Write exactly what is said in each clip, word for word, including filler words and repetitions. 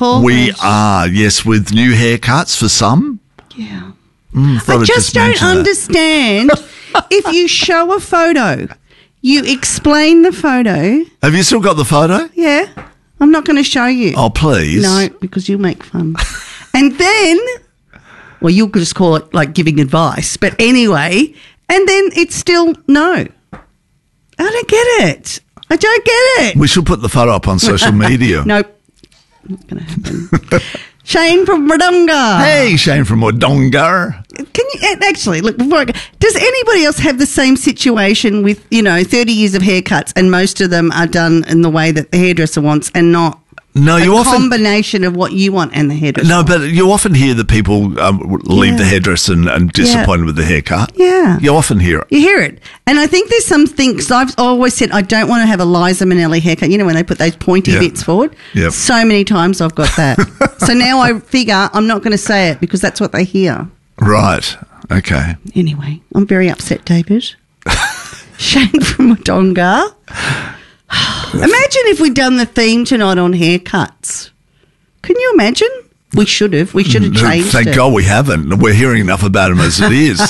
for? We are, yes, with new haircuts for some. Yeah. Mm, thought I I'd just don't mention that. understand. If you show a photo, you explain the photo. Have you still got the photo? Yeah. I'm not going to show you. Oh, please. No, because you'll make fun. And then, well, you'll just call it like giving advice. But anyway, and then it's still no. I don't get it. I don't get it. We should put the photo up on social media. Nope. Not going to happen. Shane from Wodonga. Hey, Shane from Wodonga. Can you actually look before I go? Does anybody else have the same situation with, you know, thirty years of haircuts and most of them are done in the way that the hairdresser wants and not No, a you often combination of what you want and the hairdresser no, wants? but you often hear that people um, leave Yeah. the hairdresser and, and disappointed Yeah. with the haircut. Yeah. You often hear it. You hear it. And I think there's some things, I've always said I don't want to have a Liza Minnelli haircut. You know, when they put those pointy Yeah. bits forward? Yep. So many times I've got that. So now I figure I'm not going to say it because that's what they hear. Right. Okay. Anyway, I'm very upset, David. Shane from Wodonga. Imagine if we'd done the theme tonight on haircuts. Can you imagine? We should have. We should have changed Thank it. God we haven't. We're hearing enough about them as it is.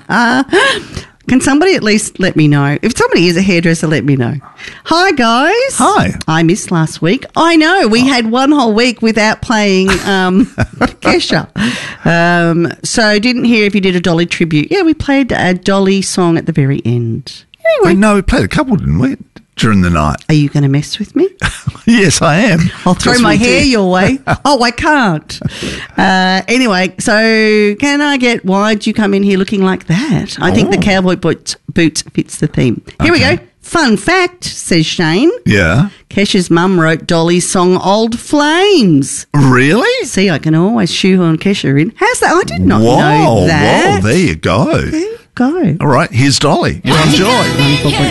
Can somebody at least let me know? If somebody is a hairdresser, let me know. Hi, guys. Hi. I missed last week. I know. We had one whole week without playing um, Kesha. Um, so didn't hear if you did a Dolly tribute. Yeah, we played a Dolly song at the very end. Anyway. No, we played a couple, didn't we? During the night. Are you going to mess with me? Yes, I am. I'll throw Yes, my we hair did. your way. Oh, I can't. Uh, anyway, so can I get, why'd you come in here looking like that? I think the Oh. cowboy boots, boots fits the theme. Here we Okay. go. Fun fact, says Shane. Yeah. Kesha's mum wrote Dolly's song Old Flames. Really? See, I can always shoehorn Kesha in. How's that? I did not whoa, know that. Whoa, there you go. There you go. All right, here's Dolly. You enjoy. ninety-four point